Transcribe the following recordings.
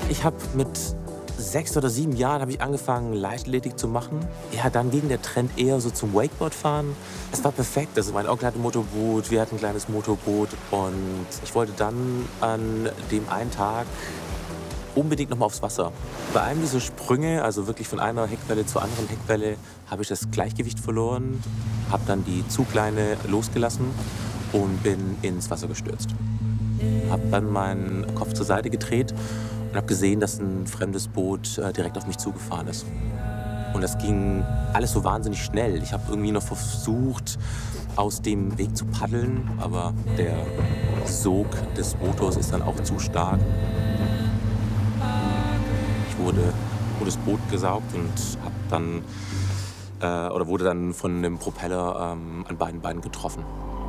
Ich habe mit 6 oder 7 Jahren habe ich angefangen, Leichtathletik zu machen. Ja, dann ging der Trend eher so zum Wakeboardfahren. Es war perfekt. Also mein Onkel hatte ein Motorboot, wir hatten ein kleines Motorboot. Und ich wollte dann an dem einen Tag unbedingt noch mal aufs Wasser. Bei einem dieser Sprünge, also wirklich von einer Heckwelle zur anderen Heckwelle, habe ich das Gleichgewicht verloren, habe dann die Zugleine losgelassen und bin ins Wasser gestürzt. Habe dann meinen Kopf zur Seite gedreht und habe gesehen, dass ein fremdes Boot direkt auf mich zugefahren ist. Und das ging alles so wahnsinnig schnell. Ich habe irgendwie noch versucht, aus dem Weg zu paddeln, aber der Sog des Motors ist dann auch zu stark. Ich wurde das Boot gesaugt und hab dann, wurde dann von einem Propeller an beiden Beinen getroffen.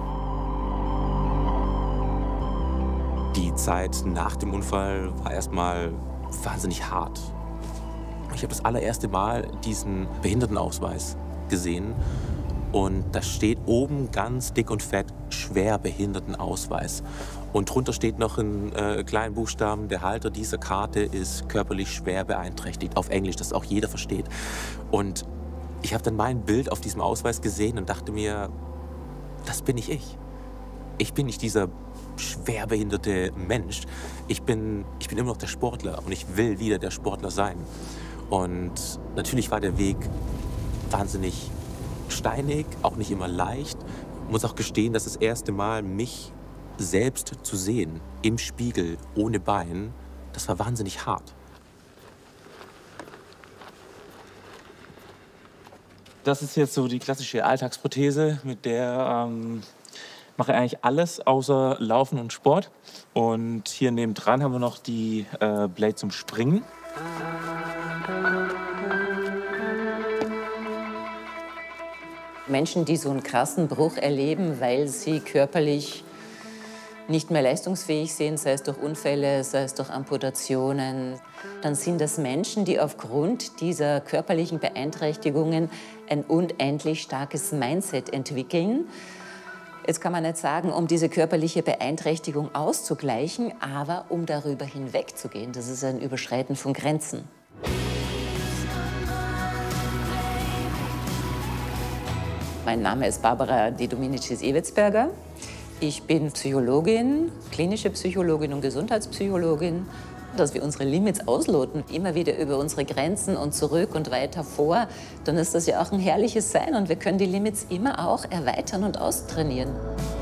Die Zeit nach dem Unfall war erstmal wahnsinnig hart. Ich habe das allererste Mal diesen Behindertenausweis gesehen und da steht oben ganz dick und fett Schwerbehindertenausweis. Und drunter steht noch in kleinen Buchstaben, der Halter dieser Karte ist körperlich schwer beeinträchtigt. Auf Englisch, das auch jeder versteht. Und ich habe dann mein Bild auf diesem Ausweis gesehen und dachte mir, das bin nicht ich. Ich bin nicht dieser schwerbehinderte Mensch. Ich bin immer noch der Sportler und ich will wieder der Sportler sein. Und natürlich war der Weg wahnsinnig steinig, auch nicht immer leicht. Ich muss auch gestehen, dass das erste Mal mich selbst zu sehen, im Spiegel, ohne Bein, das war wahnsinnig hart. Das ist jetzt so die klassische Alltagsprothese, mit der mache ich eigentlich alles außer Laufen und Sport. Und hier nebendran haben wir noch die Blade zum Springen. Menschen, die so einen krassen Bruch erleben, weil sie körperlich nicht mehr leistungsfähig sind, sei es durch Unfälle, sei es durch Amputationen, dann sind das Menschen, die aufgrund dieser körperlichen Beeinträchtigungen ein unendlich starkes Mindset entwickeln. Jetzt kann man nicht sagen, um diese körperliche Beeinträchtigung auszugleichen, aber um darüber hinwegzugehen. Das ist ein Überschreiten von Grenzen. Mein Name ist Barbara de Dominicis-Ewetsberger. Ich bin Psychologin, klinische Psychologin und Gesundheitspsychologin. Dass wir unsere Limits ausloten, immer wieder über unsere Grenzen und zurück und weiter vor, dann ist das ja auch ein herrliches Sein und wir können die Limits immer auch erweitern und austrainieren.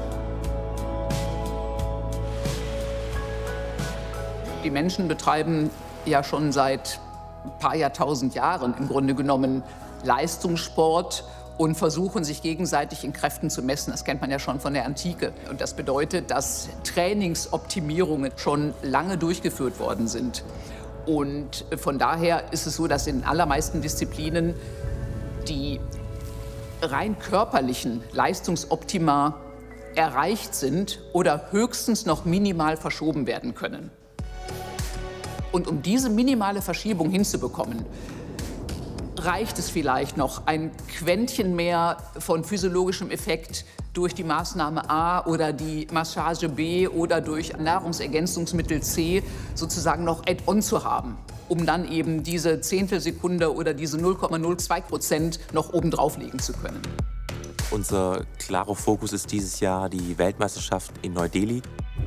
Die Menschen betreiben ja schon seit ein paar Jahrtausend Jahren im Grunde genommen Leistungssport und versuchen, sich gegenseitig in Kräften zu messen. Das kennt man ja schon von der Antike. Und das bedeutet, dass Trainingsoptimierungen schon lange durchgeführt worden sind. Und von daher ist es so, dass in den allermeisten Disziplinen die rein körperlichen Leistungsoptima erreicht sind oder höchstens noch minimal verschoben werden können. Und um diese minimale Verschiebung hinzubekommen, reicht es vielleicht noch ein Quäntchen mehr von physiologischem Effekt durch die Maßnahme A oder die Massage B oder durch Nahrungsergänzungsmittel C sozusagen noch add-on zu haben, um dann eben diese Zehntelsekunde oder diese 0,02% noch oben drauflegen zu können. Unser klarer Fokus ist dieses Jahr die Weltmeisterschaft in Neu-Delhi.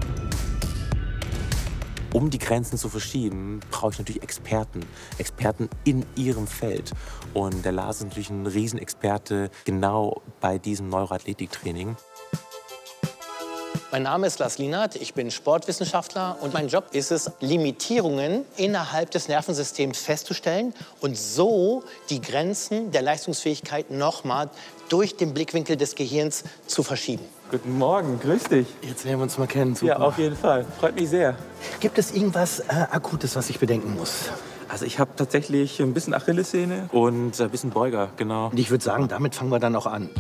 Um die Grenzen zu verschieben, brauche ich natürlich Experten. Experten in ihrem Feld. Und der Lars ist natürlich ein Riesenexperte genau bei diesem Neuroathletiktraining. Mein Name ist Lars Lienert, ich bin Sportwissenschaftler und mein Job ist es, Limitierungen innerhalb des Nervensystems festzustellen und so die Grenzen der Leistungsfähigkeit nochmal durch den Blickwinkel des Gehirns zu verschieben. Guten Morgen, grüß dich. Jetzt werden wir uns mal kennen, super. Ja, auf jeden Fall. Freut mich sehr. Gibt es irgendwas Akutes, was ich bedenken muss? Also ich habe tatsächlich ein bisschen Achillessehne und ein bisschen Beuger, genau. Und ich würde sagen, damit fangen wir dann auch an.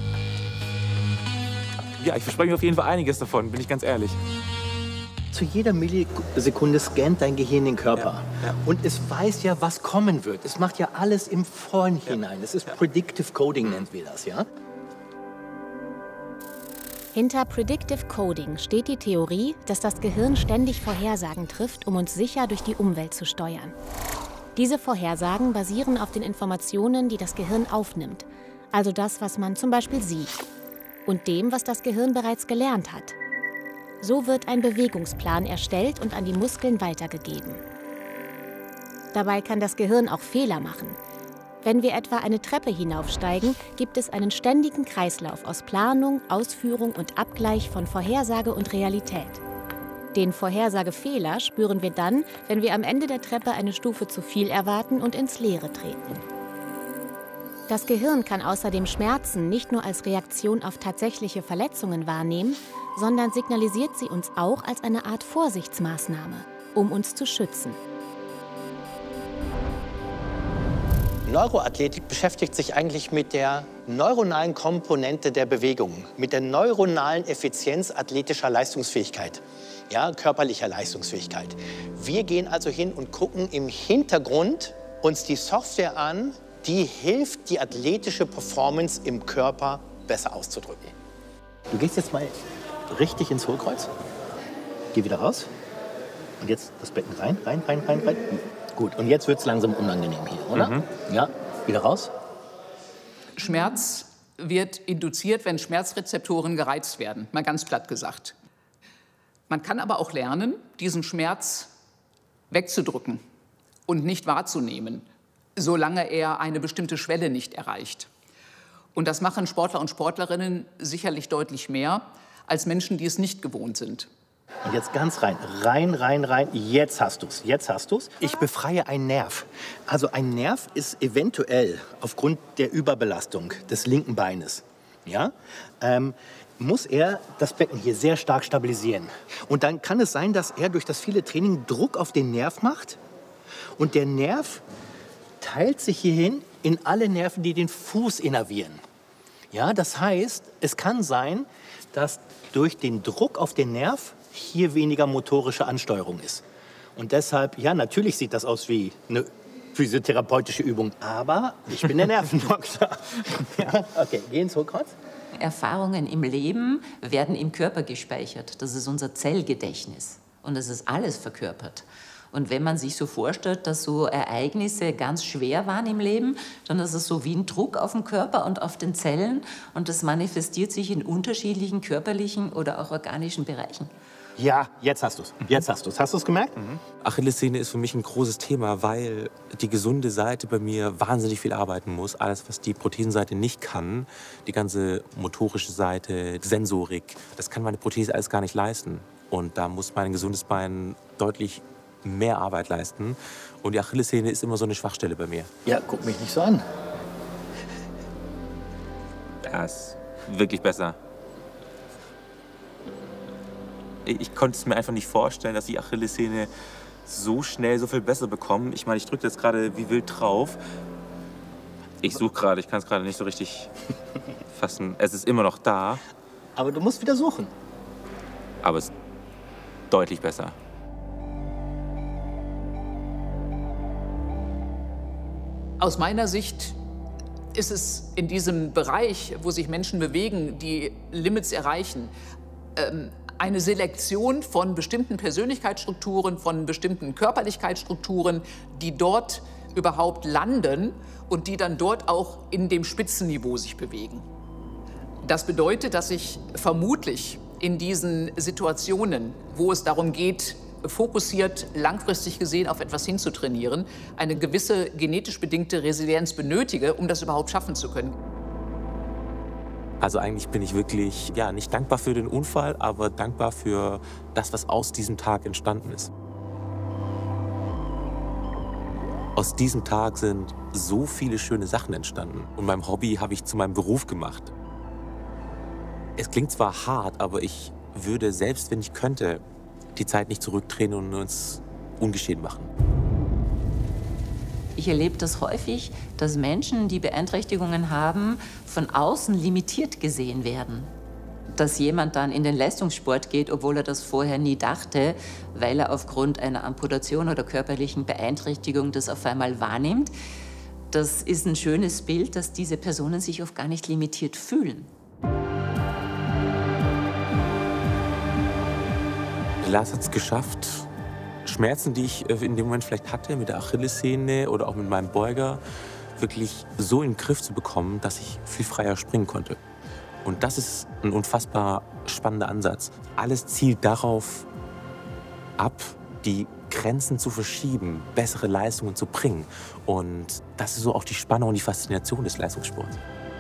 Ja, ich verspreche mir auf jeden Fall einiges davon, bin ich ganz ehrlich. Zu jeder Millisekunde scannt dein Gehirn den Körper. Ja, ja. Und es weiß ja, was kommen wird. Es macht ja alles im Vorhinein. Das ist Predictive Coding, nennt wir das, ja? Hinter Predictive Coding steht die Theorie, dass das Gehirn ständig Vorhersagen trifft, um uns sicher durch die Umwelt zu steuern. Diese Vorhersagen basieren auf den Informationen, die das Gehirn aufnimmt, also das, was man zum Beispiel sieht, und dem, was das Gehirn bereits gelernt hat. So wird ein Bewegungsplan erstellt und an die Muskeln weitergegeben. Dabei kann das Gehirn auch Fehler machen. Wenn wir etwa eine Treppe hinaufsteigen, gibt es einen ständigen Kreislauf aus Planung, Ausführung und Abgleich von Vorhersage und Realität. Den Vorhersagefehler spüren wir dann, wenn wir am Ende der Treppe eine Stufe zu viel erwarten und ins Leere treten. Das Gehirn kann außerdem Schmerzen nicht nur als Reaktion auf tatsächliche Verletzungen wahrnehmen, sondern signalisiert sie uns auch als eine Art Vorsichtsmaßnahme, um uns zu schützen. Neuroathletik beschäftigt sich eigentlich mit der neuronalen Komponente der Bewegung, mit der neuronalen Effizienz athletischer Leistungsfähigkeit, ja, körperlicher Leistungsfähigkeit. Wir gehen also hin und gucken im Hintergrund uns die Software an, die hilft, die athletische Performance im Körper besser auszudrücken. Du gehst jetzt mal richtig ins Hohlkreuz, geh wieder raus und jetzt das Becken rein. Gut, und jetzt wird es langsam unangenehm hier, oder? Mhm. Ja, wieder raus. Schmerz wird induziert, wenn Schmerzrezeptoren gereizt werden, mal ganz platt gesagt. Man kann aber auch lernen, diesen Schmerz wegzudrücken und nicht wahrzunehmen, solange er eine bestimmte Schwelle nicht erreicht. Und das machen Sportler und Sportlerinnen sicherlich deutlich mehr als Menschen, die es nicht gewohnt sind. Und jetzt ganz rein. Jetzt hast du's. Ich befreie einen Nerv. Also ein Nerv ist eventuell aufgrund der Überbelastung des linken Beines, ja, muss er das Becken hier sehr stark stabilisieren. Und dann kann es sein, dass er durch das viele Training Druck auf den Nerv macht. Und der Nerv teilt sich hierhin in alle Nerven, die den Fuß innervieren. Ja, das heißt, es kann sein, dass durch den Druck auf den Nerv hier weniger motorische Ansteuerung ist. Und deshalb, ja, natürlich sieht das aus wie eine physiotherapeutische Übung, aber ich bin der Nervendoktor. Ja, okay, geh ins Hohlkreuz. Erfahrungen im Leben werden im Körper gespeichert. Das ist unser Zellgedächtnis. Und das ist alles verkörpert. Und wenn man sich so vorstellt, dass so Ereignisse ganz schwer waren im Leben, dann ist es so wie ein Druck auf den Körper und auf den Zellen. Und das manifestiert sich in unterschiedlichen körperlichen oder auch organischen Bereichen. Ja, jetzt hast du's. Hast du's gemerkt? Achillessehne ist für mich ein großes Thema, weil die gesunde Seite bei mir wahnsinnig viel arbeiten muss. Alles, was die Prothesenseite nicht kann, die ganze motorische Seite, Sensorik, das kann meine Prothese alles gar nicht leisten. Und da muss mein gesundes Bein deutlich mehr Arbeit leisten. Und die Achillessehne ist immer so eine Schwachstelle bei mir. Ja, guck mich nicht so an. Ja, ist wirklich besser. Ich konnte es mir einfach nicht vorstellen, dass die Achillessehne so schnell so viel besser bekommen. Ich meine, ich drücke jetzt gerade wie wild drauf. Ich suche gerade, ich kann es gerade nicht so richtig fassen. Es ist immer noch da. Aber du musst wieder suchen. Aber es ist deutlich besser. Aus meiner Sicht ist es in diesem Bereich, wo sich Menschen bewegen, die Limits erreichen, eine Selektion von bestimmten Persönlichkeitsstrukturen, von bestimmten Körperlichkeitsstrukturen, die dort überhaupt landen und die dann dort auch in dem Spitzenniveau sich bewegen. Das bedeutet, dass ich vermutlich in diesen Situationen, wo es darum geht, fokussiert, langfristig gesehen auf etwas hinzutrainieren, eine gewisse genetisch bedingte Resilienz benötige, um das überhaupt schaffen zu können. Also eigentlich bin ich wirklich, ja, nicht dankbar für den Unfall, aber dankbar für das, was aus diesem Tag entstanden ist. Aus diesem Tag sind so viele schöne Sachen entstanden. Und mein Hobby habe ich zu meinem Beruf gemacht. Es klingt zwar hart, aber ich würde, selbst wenn ich könnte, die Zeit nicht zurückdrehen und uns ungeschehen machen. Ich erlebe das häufig, dass Menschen, die Beeinträchtigungen haben, von außen limitiert gesehen werden. Dass jemand dann in den Leistungssport geht, obwohl er das vorher nie dachte, weil er aufgrund einer Amputation oder körperlichen Beeinträchtigung das auf einmal wahrnimmt. Das ist ein schönes Bild, dass diese Personen sich oft gar nicht limitiert fühlen. Lars hat es geschafft, Schmerzen, die ich in dem Moment vielleicht hatte, mit der Achillessehne oder auch mit meinem Beuger, wirklich so in den Griff zu bekommen, dass ich viel freier springen konnte. Und das ist ein unfassbar spannender Ansatz. Alles zielt darauf ab, die Grenzen zu verschieben, bessere Leistungen zu bringen. Und das ist so auch die Spannung und die Faszination des Leistungssports.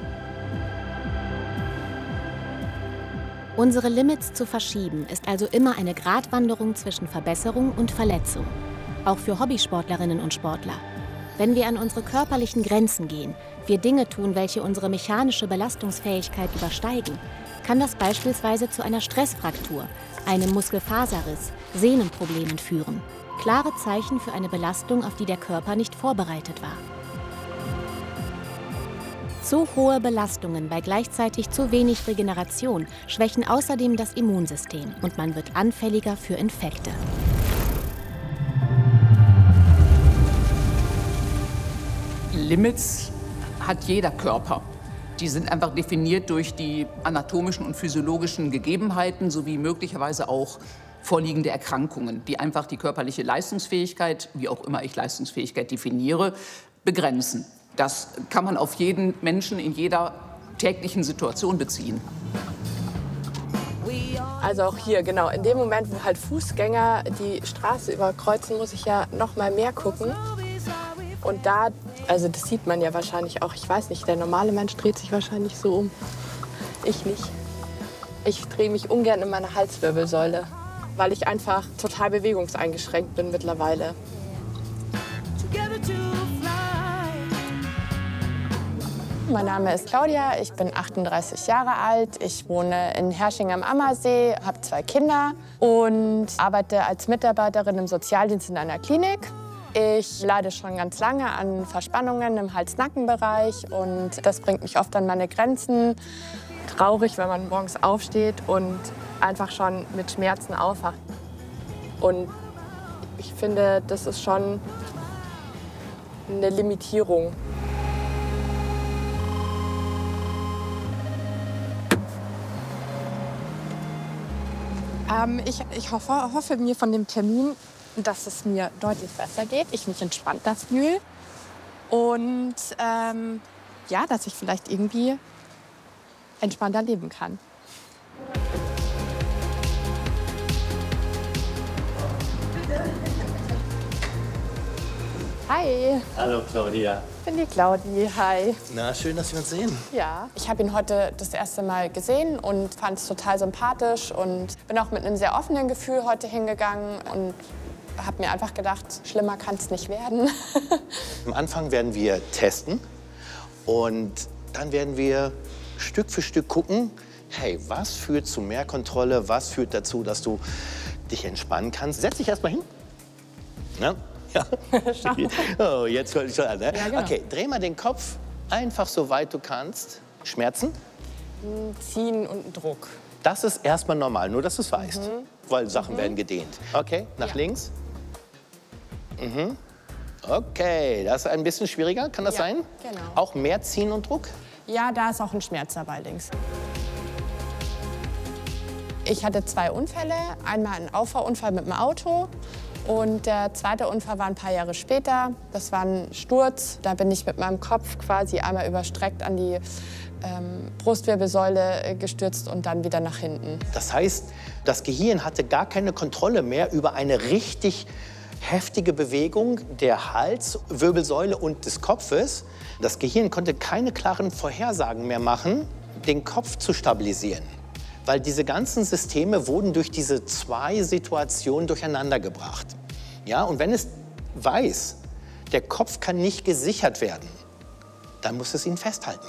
Unsere Limits zu verschieben ist also immer eine Gratwanderung zwischen Verbesserung und Verletzung. Auch für Hobbysportlerinnen und Sportler. Wenn wir an unsere körperlichen Grenzen gehen, wir Dinge tun, welche unsere mechanische Belastungsfähigkeit übersteigen, kann das beispielsweise zu einer Stressfraktur, einem Muskelfaserriss, Sehnenproblemen führen. Klare Zeichen für eine Belastung, auf die der Körper nicht vorbereitet war. Zu hohe Belastungen bei gleichzeitig zu wenig Regeneration schwächen außerdem das Immunsystem und man wird anfälliger für Infekte. Limits hat jeder Körper. Die sind einfach definiert durch die anatomischen und physiologischen Gegebenheiten sowie möglicherweise auch vorliegende Erkrankungen, die einfach die körperliche Leistungsfähigkeit, wie auch immer ich Leistungsfähigkeit definiere, begrenzen. Das kann man auf jeden Menschen in jeder täglichen Situation beziehen. Also auch hier, genau, in dem Moment, wo halt Fußgänger die Straße überkreuzen, muss ich ja noch mal mehr gucken. Und da, also das sieht man ja wahrscheinlich auch, ich weiß nicht, der normale Mensch dreht sich wahrscheinlich so um. Ich nicht. Ich drehe mich ungern in meine Halswirbelsäule, weil ich einfach total bewegungseingeschränkt bin mittlerweile. Mein Name ist Claudia, ich bin 38 Jahre alt. Ich wohne in Herrsching am Ammersee, habe 2 Kinder und arbeite als Mitarbeiterin im Sozialdienst in einer Klinik. Ich leide schon ganz lange an Verspannungen im Hals-Nacken-Bereich und das bringt mich oft an meine Grenzen. Traurig, wenn man morgens aufsteht und einfach schon mit Schmerzen aufwacht. Und ich finde, das ist schon eine Limitierung. Ich hoffe mir von dem Termin, dass es mir deutlich besser geht, ich mich entspannter fühle und ja, dass ich vielleicht irgendwie entspannter leben kann. Hi. Hallo Claudia. Ich bin die Claudi, hi. Na, schön, dass wir uns sehen. Ja, ich habe ihn heute das erste Mal gesehen und fand es total sympathisch und bin auch mit einem sehr offenen Gefühl heute hingegangen und habe mir einfach gedacht, schlimmer kann es nicht werden. Am Anfang werden wir testen und dann werden wir Stück für Stück gucken, hey, was führt zu mehr Kontrolle, was führt dazu, dass du dich entspannen kannst. Setz dich erst mal hin. Ja. Ja. Oh, jetzt hört ich schon an. Ne? Ja, genau. Okay, dreh mal den Kopf einfach so weit du kannst. Schmerzen? Ziehen und Druck. Das ist erstmal normal, nur dass du es weißt, weil Sachen werden gedehnt. Okay, nach links. Okay, das ist ein bisschen schwieriger, kann das sein? Genau. Auch mehr Ziehen und Druck? Ja, da ist auch ein Schmerz dabei links. Ich hatte 2 Unfälle, einmal einen Auffahrunfall mit dem Auto. Und der zweite Unfall war ein paar Jahre später. Das war ein Sturz. Da bin ich mit meinem Kopf quasi einmal überstreckt an die Brustwirbelsäule gestürzt und dann wieder nach hinten. Das heißt, das Gehirn hatte gar keine Kontrolle mehr über eine richtig heftige Bewegung der Halswirbelsäule und des Kopfes. Das Gehirn konnte keine klaren Vorhersagen mehr machen, den Kopf zu stabilisieren. Weil diese ganzen Systeme wurden durch diese 2 Situationen durcheinandergebracht. Ja, und wenn es weiß, der Kopf kann nicht gesichert werden, dann muss es ihn festhalten.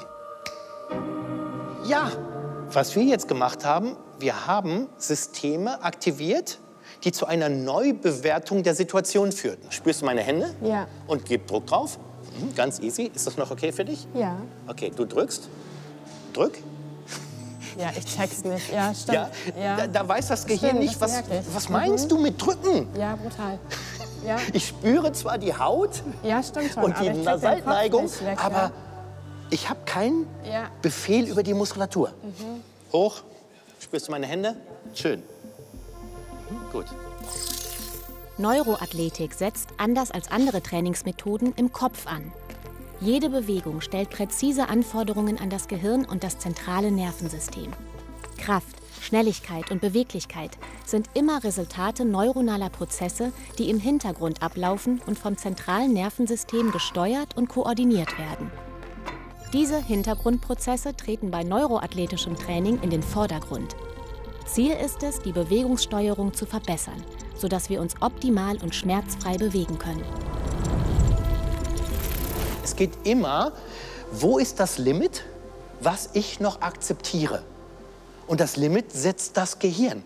Ja, was wir jetzt gemacht haben, wir haben Systeme aktiviert, die zu einer Neubewertung der Situation führten. Spürst du meine Hände? Ja. Und gib Druck drauf. Ganz easy. Ist das noch okay für dich? Ja. Okay, du drückst. Drück. Ja, ich check's nicht. Ja, stimmt. Ja, ja. Da weiß das Gehirn nicht, was meinst du mit drücken? Ja, brutal. Ja. Ich spüre zwar die Haut stimmt schon, und die Seitenneigung, aber ja. ich habe keinen Befehl über die Muskulatur. Hoch. Spürst du meine Hände? Schön. Gut. Neuroathletik setzt, anders als andere Trainingsmethoden, im Kopf an. Jede Bewegung stellt präzise Anforderungen an das Gehirn und das zentrale Nervensystem. Kraft, Schnelligkeit und Beweglichkeit sind immer Resultate neuronaler Prozesse, die im Hintergrund ablaufen und vom zentralen Nervensystem gesteuert und koordiniert werden. Diese Hintergrundprozesse treten bei neuroathletischem Training in den Vordergrund. Ziel ist es, die Bewegungssteuerung zu verbessern, sodass wir uns optimal und schmerzfrei bewegen können. Es geht immer, wo ist das Limit, was ich noch akzeptiere? Und das Limit setzt das Gehirn.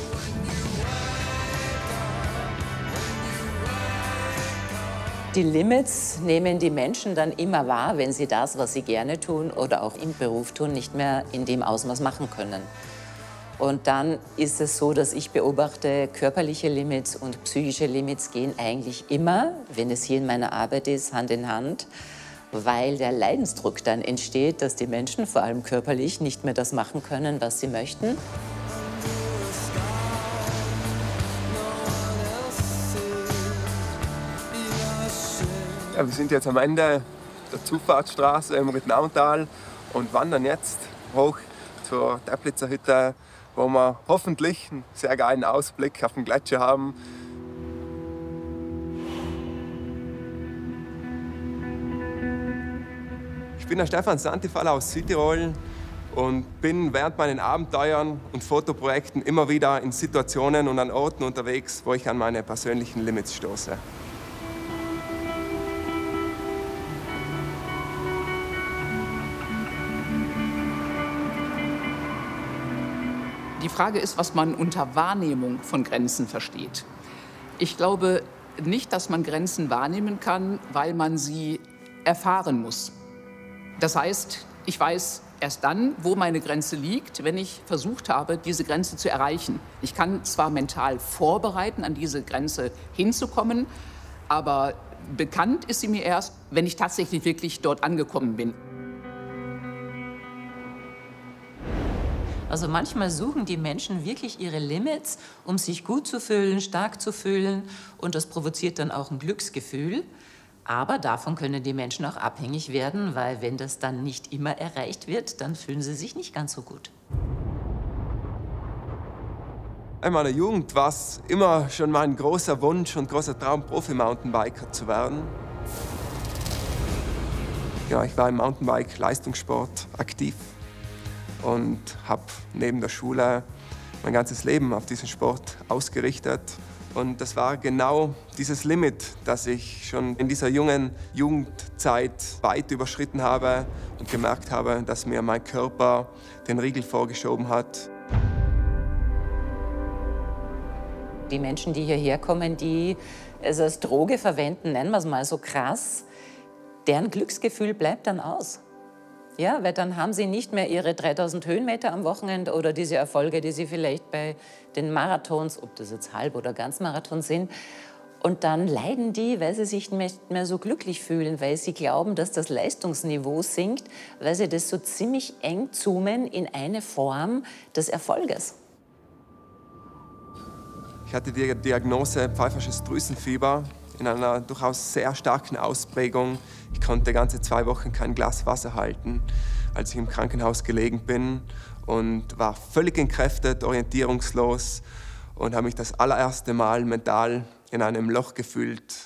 Die Limits nehmen die Menschen dann immer wahr, wenn sie das, was sie gerne tun oder auch im Beruf tun, nicht mehr in dem Ausmaß machen können. Und dann ist es so, dass ich beobachte, körperliche Limits und psychische Limits gehen eigentlich immer, wenn es hier in meiner Arbeit ist, Hand in Hand, weil der Leidensdruck dann entsteht, dass die Menschen, vor allem körperlich, nicht mehr das machen können, was sie möchten. Ja, wir sind jetzt am Ende der Zufahrtsstraße im Rittnauental und wandern jetzt hoch zur Teplitzer Hütte, wo wir hoffentlich einen sehr geilen Ausblick auf den Gletscher haben. Ich bin der Stefan Santifaller aus Südtirol und bin während meinen Abenteuern und Fotoprojekten immer wieder in Situationen und an Orten unterwegs, wo ich an meine persönlichen Limits stoße. Die Frage ist, was man unter Wahrnehmung von Grenzen versteht. Ich glaube nicht, dass man Grenzen wahrnehmen kann, weil man sie erfahren muss. Das heißt, ich weiß erst dann, wo meine Grenze liegt, wenn ich versucht habe, diese Grenze zu erreichen. Ich kann zwar mental vorbereiten, an diese Grenze hinzukommen, aber bekannt ist sie mir erst, wenn ich tatsächlich wirklich dort angekommen bin. Also manchmal suchen die Menschen wirklich ihre Limits, um sich gut zu fühlen, stark zu fühlen. Und das provoziert dann auch ein Glücksgefühl. Aber davon können die Menschen auch abhängig werden, weil wenn das dann nicht immer erreicht wird, dann fühlen sie sich nicht ganz so gut. In meiner Jugend war es immer schon mein großer Wunsch und großer Traum, Profi-Mountainbiker zu werden. Ja, ich war im Mountainbike-Leistungssport aktiv und habe neben der Schule mein ganzes Leben auf diesen Sport ausgerichtet. Und das war genau dieses Limit, das ich schon in dieser jungen Jugendzeit weit überschritten habe und gemerkt habe, dass mir mein Körper den Riegel vorgeschoben hat. Die Menschen, die hierher kommen, die es als Droge verwenden, nennen wir es mal so krass, deren Glücksgefühl bleibt dann aus. Ja, weil dann haben sie nicht mehr ihre 3000 Höhenmeter am Wochenende oder diese Erfolge, die sie vielleicht bei den Marathons, ob das jetzt Halb- oder Ganzmarathon sind. Und dann leiden die, weil sie sich nicht mehr so glücklich fühlen, weil sie glauben, dass das Leistungsniveau sinkt, weil sie das so ziemlich eng zoomen in eine Form des Erfolges. Ich hatte die Diagnose pfeifersches Drüsenfieber in einer durchaus sehr starken Ausprägung. Ich konnte ganze 2 Wochen kein Glas Wasser halten, als ich im Krankenhaus gelegen bin und war völlig entkräftet, orientierungslos und habe mich das allererste Mal mental in einem Loch gefühlt.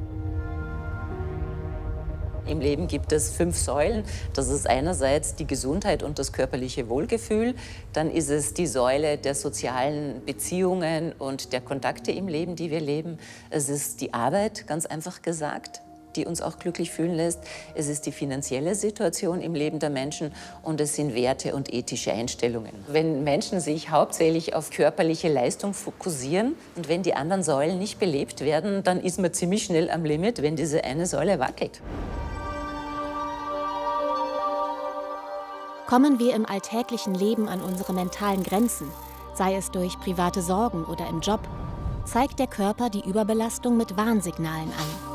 Im Leben gibt es 5 Säulen. Das ist einerseits die Gesundheit und das körperliche Wohlgefühl. Dann ist es die Säule der sozialen Beziehungen und der Kontakte im Leben, die wir leben. Es ist die Arbeit, ganz einfach gesagt, die uns auch glücklich fühlen lässt. Es ist die finanzielle Situation im Leben der Menschen und es sind Werte und ethische Einstellungen. Wenn Menschen sich hauptsächlich auf körperliche Leistung fokussieren und wenn die anderen Säulen nicht belebt werden, dann ist man ziemlich schnell am Limit, wenn diese eine Säule wackelt. Kommen wir im alltäglichen Leben an unsere mentalen Grenzen, sei es durch private Sorgen oder im Job, zeigt der Körper die Überbelastung mit Warnsignalen an.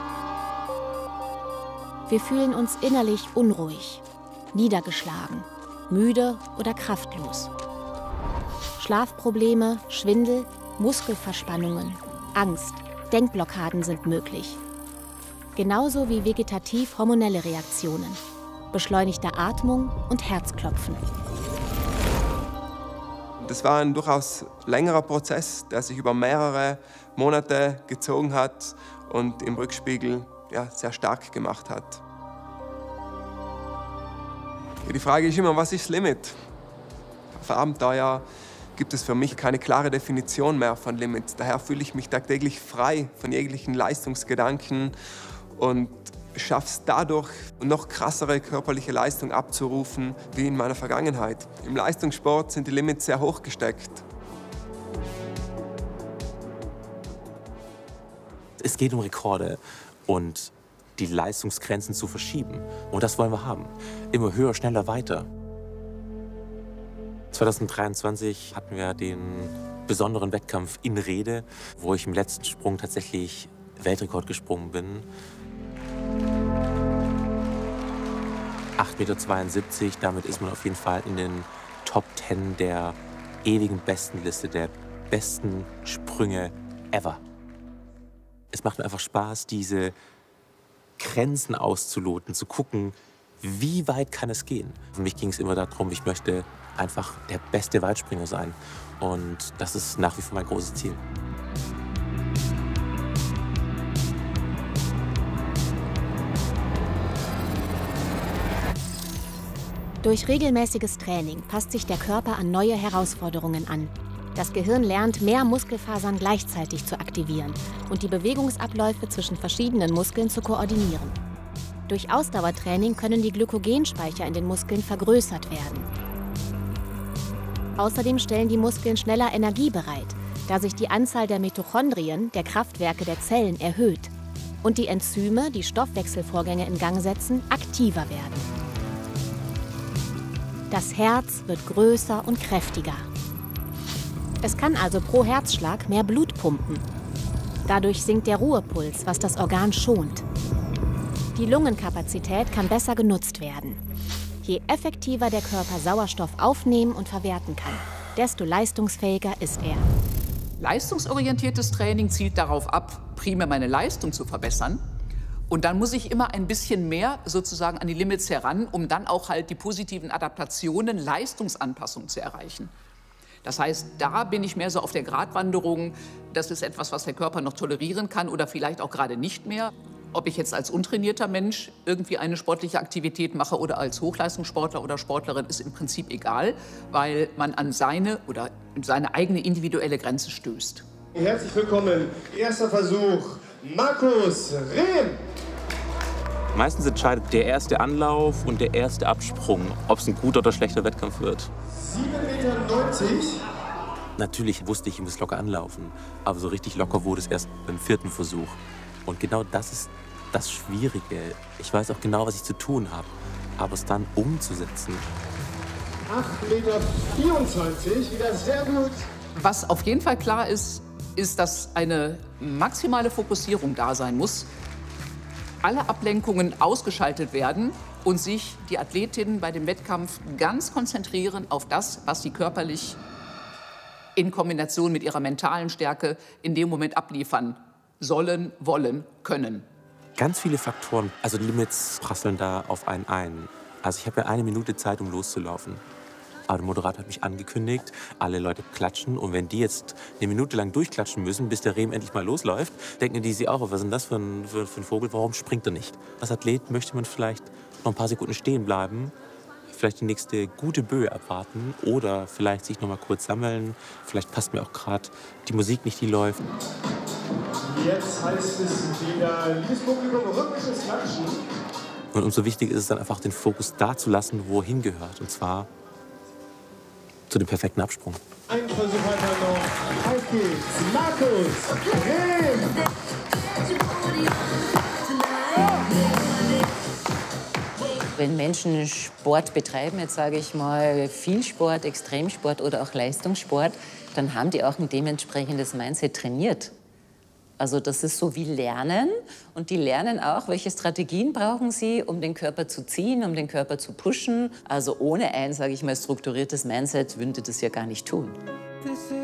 Wir fühlen uns innerlich unruhig, niedergeschlagen, müde oder kraftlos. Schlafprobleme, Schwindel, Muskelverspannungen, Angst, Denkblockaden sind möglich. Genauso wie vegetativ-hormonelle Reaktionen, beschleunigte Atmung und Herzklopfen. Das war ein durchaus längerer Prozess, der sich über mehrere Monate gezogen hat und im Rückspiegel sehr stark gemacht hat. Die Frage ist immer, was ist das Limit? Auf Abenteuer gibt es für mich keine klare Definition mehr von Limits. Daher fühle ich mich tagtäglich frei von jeglichen Leistungsgedanken und schaffe es dadurch, noch krassere körperliche Leistung abzurufen wie in meiner Vergangenheit. Im Leistungssport sind die Limits sehr hoch gesteckt. Es geht um Rekorde und die Leistungsgrenzen zu verschieben. Und das wollen wir haben. Immer höher, schneller, weiter. 2023 hatten wir den besonderen Wettkampf in Rhede, wo ich im letzten Sprung tatsächlich Weltrekord gesprungen bin. 8,72 Meter, damit ist man auf jeden Fall in den Top 10 der ewigen Bestenliste, der besten Sprünge ever. Es macht mir einfach Spaß, diese Grenzen auszuloten, zu gucken, wie weit kann es gehen. Für mich ging es immer darum, ich möchte einfach der beste Weitspringer sein. Und das ist nach wie vor mein großes Ziel. Durch regelmäßiges Training passt sich der Körper an neue Herausforderungen an. Das Gehirn lernt, mehr Muskelfasern gleichzeitig zu aktivieren und die Bewegungsabläufe zwischen verschiedenen Muskeln zu koordinieren. Durch Ausdauertraining können die Glykogenspeicher in den Muskeln vergrößert werden. Außerdem stellen die Muskeln schneller Energie bereit, da sich die Anzahl der Mitochondrien, der Kraftwerke der Zellen, erhöht und die Enzyme, die Stoffwechselvorgänge in Gang setzen, aktiver werden. Das Herz wird größer und kräftiger. Es kann also pro Herzschlag mehr Blut pumpen. Dadurch sinkt der Ruhepuls, was das Organ schont. Die Lungenkapazität kann besser genutzt werden. Je effektiver der Körper Sauerstoff aufnehmen und verwerten kann, desto leistungsfähiger ist er. Leistungsorientiertes Training zielt darauf ab, primär meine Leistung zu verbessern. Und dann muss ich immer ein bisschen mehr sozusagen an die Limits heran, um dann auch halt die positiven Adaptationen, Leistungsanpassungen zu erreichen. Das heißt, da bin ich mehr so auf der Gratwanderung. Das ist etwas, was der Körper noch tolerieren kann oder vielleicht auch gerade nicht mehr. Ob ich jetzt als untrainierter Mensch irgendwie eine sportliche Aktivität mache oder als Hochleistungssportler oder Sportlerin, ist im Prinzip egal, weil man an seine eigene individuelle Grenze stößt. Herzlich willkommen. Erster Versuch, Markus Rehm. Meistens entscheidet der erste Anlauf und der erste Absprung, ob es ein guter oder schlechter Wettkampf wird. 7,90 Meter. Natürlich wusste ich muss locker anlaufen, aber so richtig locker wurde es erst beim 4. Versuch. Und genau das ist das Schwierige. Ich weiß auch genau, was ich zu tun habe, aber es dann umzusetzen. 8,24 Meter, wieder sehr gut. Was auf jeden Fall klar ist, dass eine maximale Fokussierung da sein muss, alle Ablenkungen ausgeschaltet werden und sich die Athletinnen bei dem Wettkampf ganz konzentrieren auf das, was sie körperlich in Kombination mit ihrer mentalen Stärke in dem Moment abliefern sollen, wollen, können. Ganz viele Faktoren, also Limits prasseln da auf einen ein. Also ich habe ja 1 Minute Zeit, um loszulaufen. Aber der Moderator hat mich angekündigt, alle Leute klatschen. Und wenn die jetzt 1 Minute lang durchklatschen müssen, bis der Rehm endlich mal losläuft, denken die sich auch, was ist denn das für ein Vogel, warum springt er nicht? Als Athlet möchte man vielleicht noch ein paar Sekunden stehen bleiben, vielleicht die nächste gute Böe abwarten oder vielleicht sich noch mal kurz sammeln. Vielleicht passt mir auch gerade die Musik nicht, die läuft. Jetzt heißt es wieder, liebes Publikum, rhythmisches Klatschen. Und umso wichtiger ist es dann einfach, den Fokus da zu lassen, wo er hingehört. Und zwar zu dem perfekten Absprung. Ein Versuch weiter noch. Auf geht's. Markus Rehm. Wenn Menschen Sport betreiben, jetzt sage ich mal viel Sport, Extremsport oder auch Leistungssport, dann haben die auch ein dementsprechendes Mindset trainiert. Also das ist so wie Lernen und die lernen auch, welche Strategien brauchen sie, um den Körper zu ziehen, um den Körper zu pushen. Also ohne ein, sage ich mal, strukturiertes Mindset würde das ja gar nicht tun.